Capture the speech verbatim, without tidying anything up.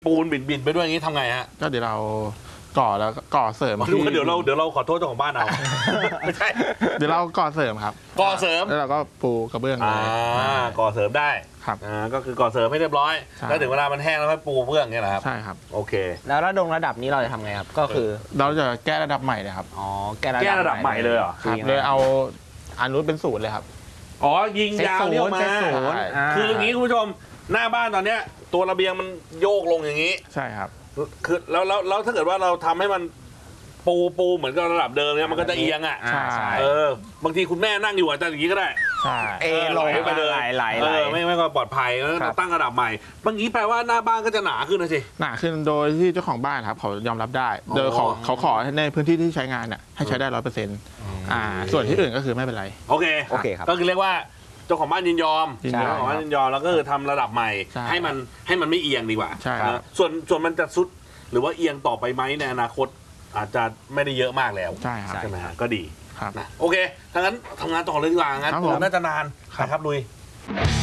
ปูนบินบินไปด้วยอย่างนี้ทำไงฮะก็เดี๋ยวเราก่อแล้วก่อเสริมเดี๋ยวเราเดี๋ยวเราขอโทษเจ้าของบ้านเอาไม่ใช่เดี๋ยวเราก่อเสริมครับก่อเสริมแล้วเราก็ปูกระเบื้องเลยอ่าก่อเสริมได้ครับอ่าก็คือก่อเสริมให้เรียบร้อยแล้วถึงเวลามันแห้งแล้วค่อยปูเบื้องเนี่ยแหละครับใช่ครับโอเคแล้วระดับระดับนี้เราจะทำไงครับก็คือเราจะแก้ระดับใหม่เลยครับอ๋อแก้แก้ระดับใหม่เลยเหรอครับเลยเอาอันนู้นเป็นศูนย์เลยครับอ๋อยิงยาวเนี่ยมาคืออย่างนี้คุณผู้ชมหน้าบ้านตอนเนี้ยตัวระเบียงมันโยกลงอย่างนี้ใช่ครับคือแล้วแล้วแล้วถ้าเกิดว่าเราทำให้มันปูปูเหมือนกับระดับเดิมเนี่ยมันก็จะเอียงอ่ะใช่เออบางทีคุณแม่นั่งอยู่อาจจะอย่างนี้ก็ได้ใช่เอลอยไปเลยไหลไหลไม่ไม่ก็ปลอดภัยแล้วตั้งระดับใหม่บางทีแปลว่าหน้าบ้านก็จะหนาขึ้นนะสิหนาขึ้นโดยที่เจ้าของบ้านครับเขายอมรับได้โดยเขาเขาขอในพื้นที่ที่ใช้งานเนี่ยให้ใช้ได้ร้อยเปอร์เซ็นต์อ่าส่วนที่อื่นก็คือไม่เป็นไรโอเคโอเคครับก็คือเรียกว่าเจ้าของบ้านยินยอมเจ้าของบ้านยินยอมแล้วก็คือทำระดับใหม่ให้มันให้มันไม่เอียงดีกว่าใช่ส่วนส่วนมันจะซุดหรือว่าเอียงต่อไปไหมในอนาคตอาจจะไม่ได้เยอะมากแล้วใช่ครับใช่ไหมฮะก็ดีครับนะโอเคถ้างั้นทำงานต่อเลยดีกว่างั้นผมน่าจะนานครับลุย